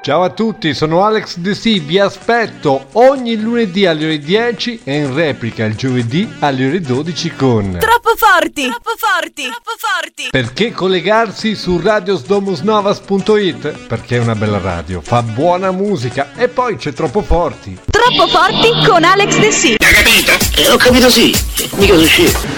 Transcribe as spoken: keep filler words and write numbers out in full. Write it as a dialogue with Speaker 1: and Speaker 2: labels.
Speaker 1: Ciao a tutti, sono Alex De Sì, vi aspetto ogni lunedì alle ore dieci e in replica il giovedì alle ore dodici con
Speaker 2: Troppo forti! Troppo forti! Troppo forti!
Speaker 1: Perché collegarsi su radiosdomusnovas punto it? Perché è una bella radio, fa buona musica e poi c'è Troppo Forti.
Speaker 2: Troppo forti con Alex De Sì.
Speaker 3: Hai capito? Eh, ho capito sì, mica so scemo.